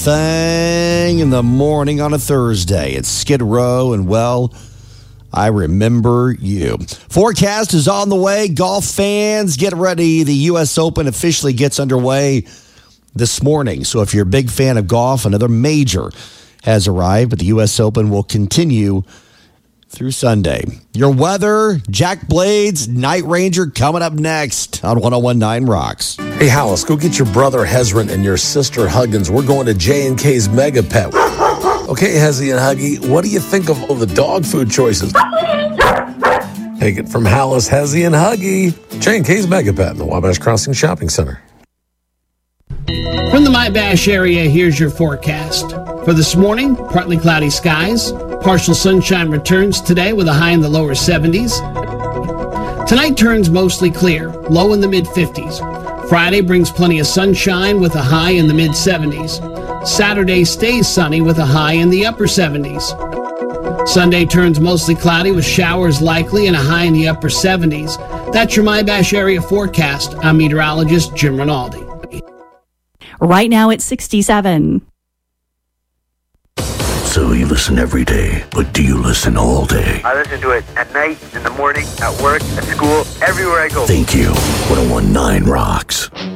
thing in the morning on a Thursday. It's Skid Row, and well, I remember you. Forecast is on the way. Golf fans, get ready. The U.S. Open officially gets underway this morning. So if you're a big fan of golf, another major has arrived, but the U.S. Open will continue through Sunday. Your weather, Jack Blades, Night Ranger, coming up next on 101.9 Rocks. Hey, Hollis, go get your brother Hezron and your sister Huggins. We're going to J&K's Mega Pet. Okay, Hezzy and Huggy, what do you think of all the dog food choices? Take it from Hollis, Hezzy, and Huggy. J&K's Mega Pet in the Wabash Crossing Shopping Center. From the My-Bash area, here's your forecast. For this morning, partly cloudy skies. Partial sunshine returns today with a high in the lower 70s. Tonight turns mostly clear, low in the mid-50s. Friday brings plenty of sunshine with a high in the mid-70s. Saturday stays sunny with a high in the upper 70s. Sunday turns mostly cloudy with showers likely and a high in the upper 70s. That's your My-Bash area forecast. I'm meteorologist Jim Rinaldi. Right now it's 67. So you listen every day, but do you listen all day? I listen to it at night, in the morning, at work, at school, everywhere I go. Thank you. 101.9 Rocks.